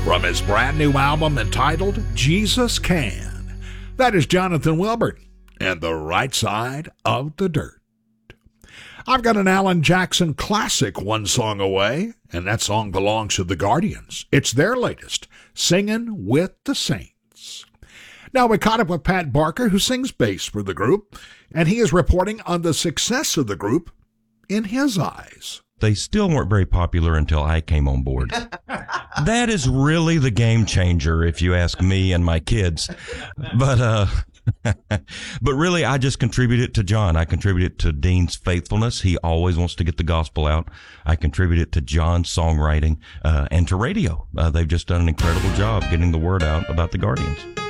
from his brand new album entitled Jesus Can. That is Jonathan Wilbert and The Right Side of the Dirt. I've got an Alan Jackson classic one song away, and that song belongs to the Guardians. It's their latest, Singin' with the Saints. Now we caught up with Pat Barker, who sings bass for the group, and he is reporting on the success of the group in his eyes. They still weren't very popular until I came on board. That is really the game changer, if you ask me and my kids. But really, I just contributed to John. I contributed to Dean's faithfulness. He always wants to get the gospel out. I contributed to John's songwriting and to radio. They've just done an incredible job getting the word out about the Guardians.